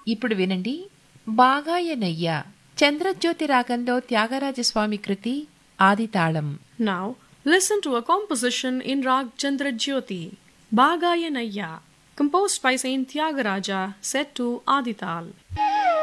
ఇప్పుడు వినండి బాగాయనయ్య చంద్రజ్యోతి రాగంలో త్యాగరాజస్వామి కృతి ఆదితాళం. Now listen to a composition in Rag Chandrajyoti, Bhagayanaya, composed by Saint Tyagaraja, set to Adital.